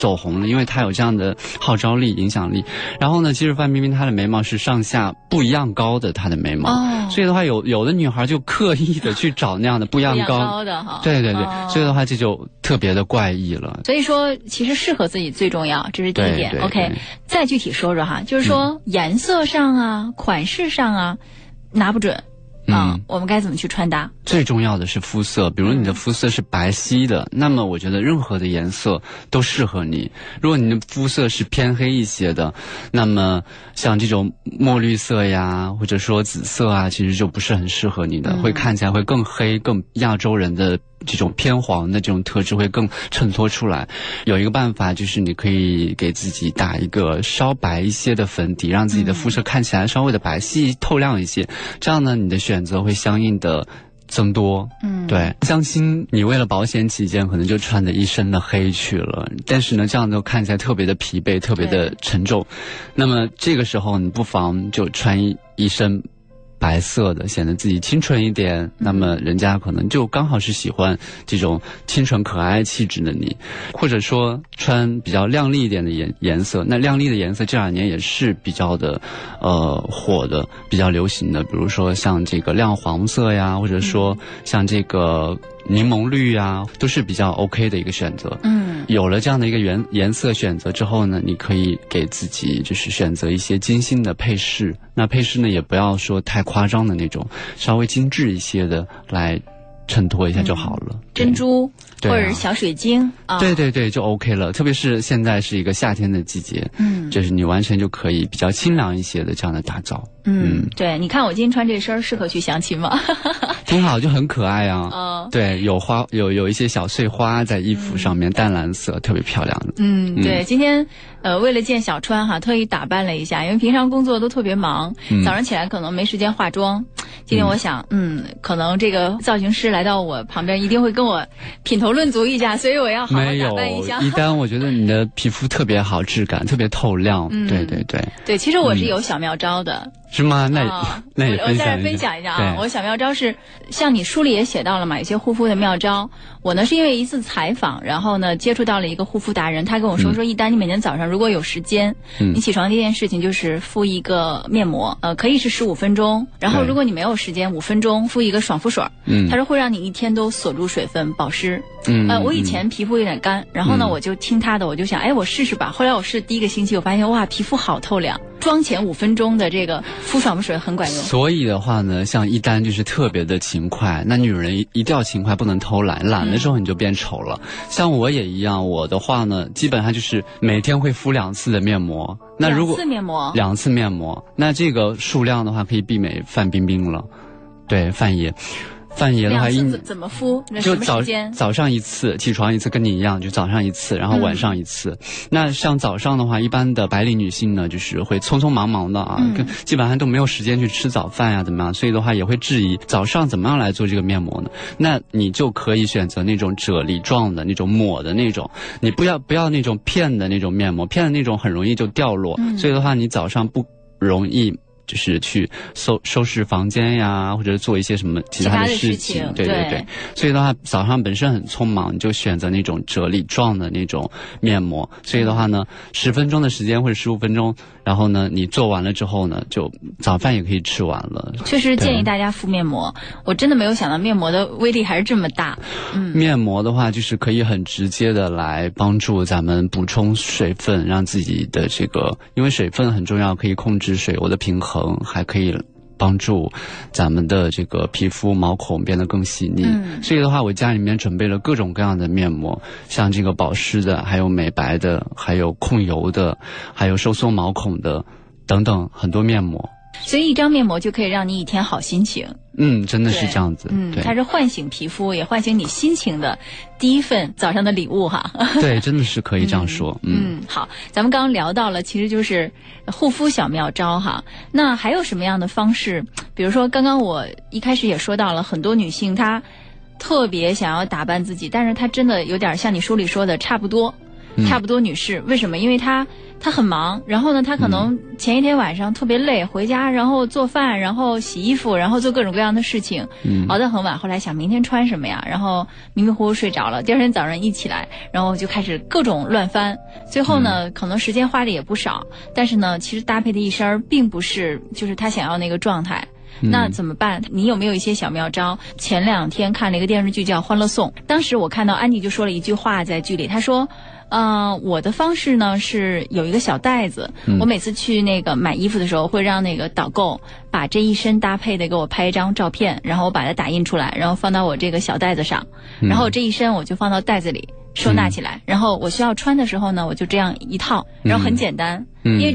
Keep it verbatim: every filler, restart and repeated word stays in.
走红了，因为她有这样的号召力、影响力。然后呢，其实范冰冰她的眉毛是上下不一样高的，她的眉毛，哦、所以的话有有的女孩就刻意的去找那样的不一样高, 不一样高的哈。 对对对、 哦， 所以的话这就特别的怪异了。 所以说，其实适合自己最重要，这是第一点。 对对对 OK， 再具体说说哈，就是说、嗯、颜色上啊、款式上啊，拿不准。啊、嗯，我们该怎么去穿搭？ 最重要的是肤色，比如你的肤色是白皙的、嗯，那么我觉得任何的颜色都适合你。如果你的肤色是偏黑一些的，那么像这种墨绿色呀，或者说紫色啊，其实就不是很适合你的，嗯、会看起来会更黑，更亚洲人的这种偏黄的这种特质会更衬托出来。有一个办法就是你可以给自己打一个稍白一些的粉底，让自己的肤色看起来稍微的白皙透亮一些，这样呢你的选择会相应的增多。嗯，对，相信你为了保险起见可能就穿着一身的黑去了，但是呢这样就看起来特别的疲惫，特别的沉重。那么这个时候你不妨就穿一一身白色的，显得自己清纯一点、嗯、那么人家可能就刚好是喜欢这种清纯可爱气质的你。或者说穿比较亮丽一点的颜颜色，那亮丽的颜色这两年也是比较的呃火的，比较流行的，比如说像这个亮黄色呀，或者说像这个柠檬绿啊，都是比较 OK 的一个选择。嗯，有了这样的一个颜颜色选择之后呢，你可以给自己就是选择一些精心的配饰，那配饰呢也不要说太夸张的那种，稍微精致一些的来衬托一下就好了。嗯、 珍珠或者是小水晶啊， 对对对，就 OK 了。特别是现在是一个夏天的季节，嗯，就是你完全就可以比较清凉一些的这样的打造。 嗯，对，你看我今天穿这身适合去相亲吗？ 挺好，就很可爱啊。 哦， 对，有花，有有一些小碎花在衣服上面，嗯、淡蓝色，特别漂亮的。 嗯，对，嗯、今天呃为了见小川哈，特意打扮了一下，因为平常工作都特别忙，嗯、早上起来可能没时间化妆。今天我想，嗯，嗯可能这个造型师来到我旁边，一定会跟我品头论足一下，所以我要好好打扮一下。 没有，一丹，我觉得你的皮肤特别好，质感特别透亮。嗯，对对对。 对，其实我是有小妙招的。 嗯是吗？那也、哦、那也分享一下。我再来分享一下啊，我小妙招是像你书里也写到了嘛，有些护肤的妙招。我呢是因为一次采访，然后呢接触到了一个护肤达人，他跟我说、嗯、说一丹，你每天早上如果有时间，嗯、你起床第一件事情就是敷一个面膜，呃，可以是十五分钟，然后如果你没有时间，五分钟敷一个爽肤水。嗯，他说会让你一天都锁住水分，保湿。嗯，呃，我以前皮肤有点干，然后呢、嗯、我就听他的，我就想，哎，我试试吧。后来我试第一个星期，我发现哇，皮肤好透亮。妆前五分钟的这个敷爽肤水很管用。所以的话呢，像一丹就是特别的勤快，那女人一定要勤快，不能偷懒，懒的时候你就变丑了。嗯、像我也一样，我的话呢，基本上就是每天会敷两次的面膜。那如果两次面膜， 两次面膜，那这个数量的话可以媲美范冰冰了。对，范爷。范爷的话， 两次怎么敷？ 就早早上一次，起床一次，跟你一样，就早上一次，然后晚上一次。嗯、那像早上的话，一般的白领女性呢，就是会匆匆忙忙的啊，嗯、基本上都没有时间去吃早饭呀，怎么样？所以的话，也会质疑早上怎么样来做这个面膜呢？那你就可以选择那种啫喱状的那种抹的那种，你不要不要那种片的那种面膜，片的那种很容易就掉落。嗯、所以的话，你早上不容易。就是去收收拾房间呀，或者做一些什么其他的事情， 对对对。所以的话，早上本身很匆忙，你就选择那种啫喱状的那种面膜。所以的话呢，十分钟的时间或者十五分钟，然后呢，你做完了之后呢，就早饭也可以吃完了。 确实建议大家敷面膜，我真的没有想到面膜的威力还是这么大。嗯， 面膜的话，就是可以很直接的来帮助咱们补充水分，让自己的这个，因为水分很重要，可以控制水油的平衡。还可以帮助咱们的这个皮肤毛孔变得更细腻。嗯、所以的话，我家里面准备了各种各样的面膜，像这个保湿的，还有美白的，还有控油的，还有收缩毛孔的等等很多面膜。 所以一张面膜就可以让你一天好心情。 嗯，真的是这样子。 嗯，它是唤醒皮肤，也唤醒你心情的第一份早上的礼物哈。 对，真的是可以这样说。 嗯，嗯好，咱们刚刚聊到了，其实就是护肤小妙招哈。那还有什么样的方式？比如说，刚刚我一开始也说到了，很多女性她特别想要打扮自己，但是她真的有点像你书里说的差不多。差不多女士，为什么？因为她他很忙，然后呢，他可能前一天晚上特别累，回家然后做饭，然后洗衣服，然后做各种各样的事情，嗯、熬得很晚。后来想明天穿什么呀？然后迷迷糊糊睡着了。第二天早上一起来，然后就开始各种乱翻。最后呢，嗯、可能时间花的也不少，但是呢，其实搭配的一身并不是就是他想要那个状态。那怎么办？你有没有一些小妙招？前两天看了一个电视剧叫《欢乐颂》，当时我看到安迪就说了一句话在剧里，他说呃，我的方式呢是有一个小袋子，嗯、我每次去那个买衣服的时候，会让那个导购把这一身搭配的给我拍一张照片，然后我把它打印出来，然后放到我这个小袋子上，嗯、然后这一身我就放到袋子里收纳起来，嗯、然后我需要穿的时候呢，我就这样一套，然后很简单，嗯、因为